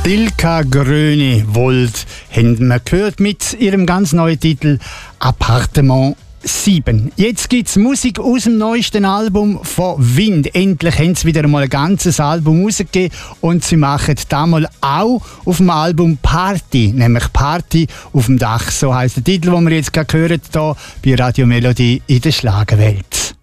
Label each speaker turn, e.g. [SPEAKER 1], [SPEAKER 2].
[SPEAKER 1] Ilka Grönewold haben wir gehört mit ihrem ganz neuen Titel Appartement 7. Jetzt gibt es Musik aus dem neuesten Album von Wind. Endlich haben sie wieder einmal ein ganzes Album rausgegeben und sie machen damals auch auf dem Album Party, nämlich Party auf dem Dach. So heisst der Titel, den wir jetzt gerade hören, hier bei Radio Melody in der Schlagerwelt.